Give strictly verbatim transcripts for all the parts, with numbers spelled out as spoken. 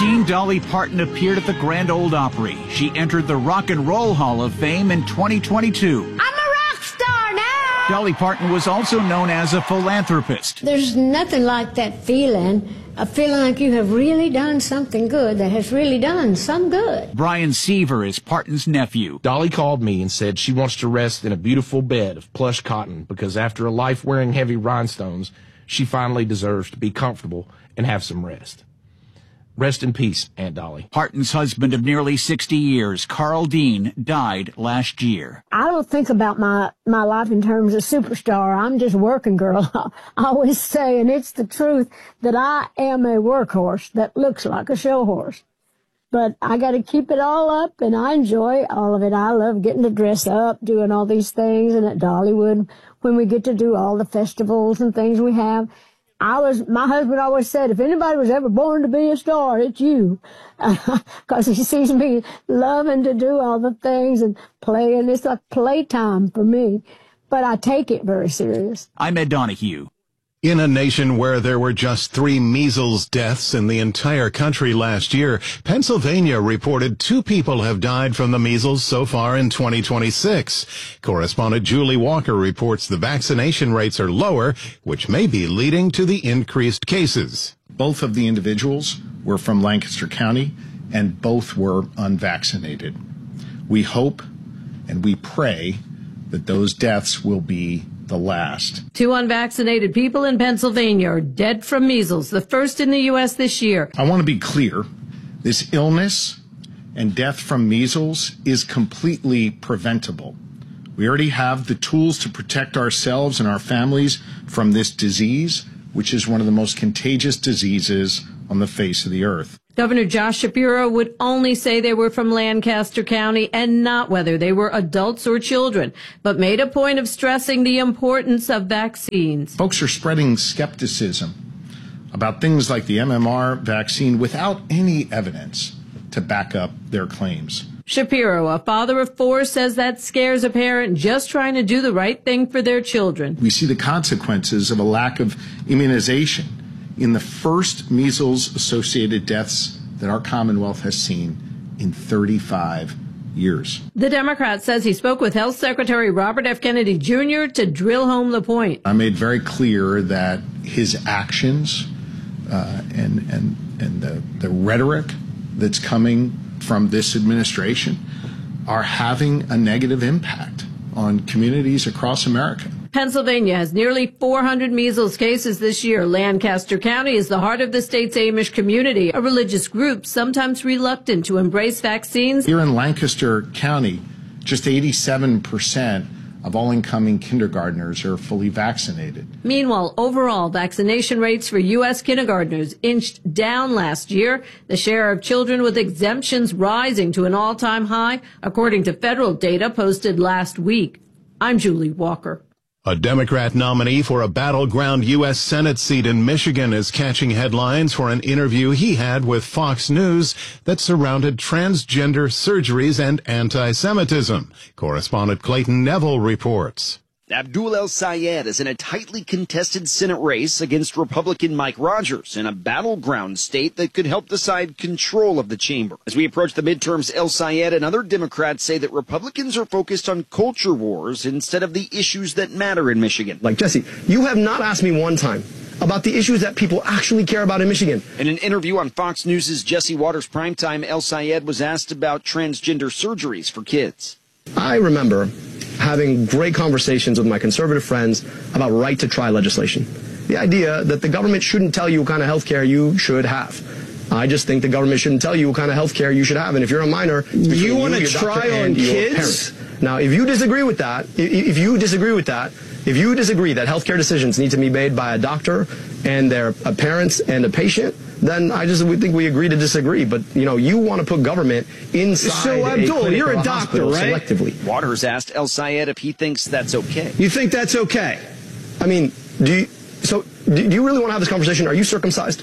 nineteen, Dolly Parton appeared at the Grand Ole Opry. She entered the Rock and Roll Hall of Fame in twenty twenty-two. I'm a rock star now! Dolly Parton was also known as a philanthropist. There's nothing like that feeling, a feeling like you have really done something good, that has really done some good. Brian Seaver is Parton's nephew. Dolly called me and said she wants to rest in a beautiful bed of plush cotton because after a life wearing heavy rhinestones, she finally deserves to be comfortable and have some rest. Rest in peace, Aunt Dolly. Parton's husband of nearly sixty years, Carl Dean, died last year. I don't think about my, my life in terms of superstar. I'm just a working girl. I always say, and it's the truth, that I am a workhorse that looks like a show horse. But I got to keep it all up, and I enjoy all of it. I love getting to dress up, doing all these things, and at Dollywood, when we get to do all the festivals and things we have. I was, my husband always said, if anybody was ever born to be a star, it's you. Because he sees me loving to do all the things and play, and it's like playtime for me. But I take it very serious. I'm Ed Donahue. In a nation where there were just three measles deaths in the entire country last year, Pennsylvania reported two people have died from the measles so far in twenty twenty-six. Correspondent Julie Walker reports the vaccination rates are lower, which may be leading to the increased cases. Both of the individuals were from Lancaster County, and both were unvaccinated. We hope and we pray that those deaths will be the last. Two unvaccinated people in Pennsylvania are dead from measles, the first in the U S this year. I want to be clear. This illness and death from measles is completely preventable. We already have the tools to protect ourselves and our families from this disease, which is one of the most contagious diseases on the face of the earth. Governor Josh Shapiro would only say they were from Lancaster County and not whether they were adults or children, but made a point of stressing the importance of vaccines. Folks are spreading skepticism about things like the M M R vaccine without any evidence to back up their claims. Shapiro, a father of four, says that scares a parent just trying to do the right thing for their children. We see the consequences of a lack of immunization in the first measles-associated deaths that our Commonwealth has seen in thirty-five years. The Democrat says he spoke with Health Secretary Robert F. Kennedy Junior to drill home the point. I made very clear that his actions uh, and, and, and the, the rhetoric that's coming from this administration are having a negative impact on communities across America. Pennsylvania has nearly four hundred measles cases this year. Lancaster County is the heart of the state's Amish community, a religious group sometimes reluctant to embrace vaccines. Here in Lancaster County, just eighty-seven percent of all incoming kindergartners are fully vaccinated. Meanwhile, overall vaccination rates for U S kindergartners inched down last year, the share of children with exemptions rising to an all-time high, according to federal data posted last week. I'm Julie Walker. A Democrat nominee for a battleground U S Senate seat in Michigan is catching headlines for an interview he had with Fox News that surrounded transgender surgeries and anti-Semitism. Correspondent Clayton Neville reports. Abdul El-Sayed is in a tightly contested Senate race against Republican Mike Rogers in a battleground state that could help decide control of the chamber. As we approach the midterms, El-Sayed and other Democrats say that Republicans are focused on culture wars instead of the issues that matter in Michigan. Like, Jesse, you have not asked me one time about the issues that people actually care about in Michigan. In an interview on Fox News' Jesse Waters Primetime, El-Sayed was asked about transgender surgeries for kids. I remember having great conversations with my conservative friends about right-to-try legislation. The idea that the government shouldn't tell you what kind of health care you should have. I just think the government shouldn't tell you what kind of health care you should have. And if you're a minor, you want to try on kids? Now, if you disagree with that, if you disagree with that, if you disagree that health care decisions need to be made by a doctor and their parents and a patient, then I just we think we agree to disagree. But, you know, you want to put government inside so, Abdul, a you're a doctor, right? Selectively. Waters asked El-Sayed if he thinks that's okay. You think that's okay? I mean, do you, so do you really want to have this conversation? Are you circumcised?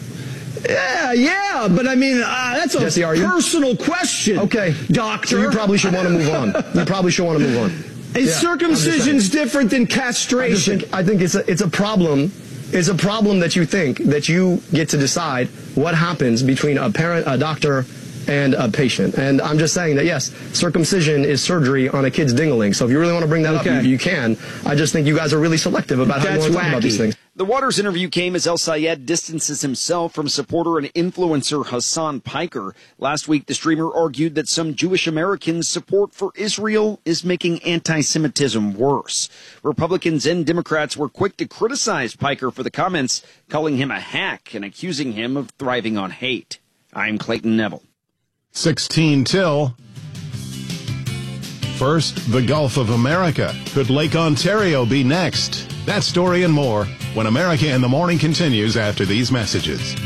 Yeah, yeah, but I mean, uh, that's a Jesse, personal question. Okay. Doctor. So you probably should want to move on. You probably should want to move on. Is Yeah, circumcision's different than castration? I, think, I think it's a, it's a problem. is a problem that you think that you get to decide what happens between a parent, a doctor, and a patient. And I'm just saying that, yes, circumcision is surgery on a kid's ding-a-ling. So if you really want to bring that okay. up, you, you can. I just think you guys are really selective about how That's you want to talk wacky. about these things. The Waters interview came as El Sayed distances himself from supporter and influencer Hassan Piker. Last week, the streamer argued that some Jewish Americans' support for Israel is making anti-Semitism worse. Republicans and Democrats were quick to criticize Piker for the comments, calling him a hack and accusing him of thriving on hate. I'm Clayton Neville. sixteen till. First, the Gulf of America. Could Lake Ontario be next? That story and more when America in the Morning continues after these messages.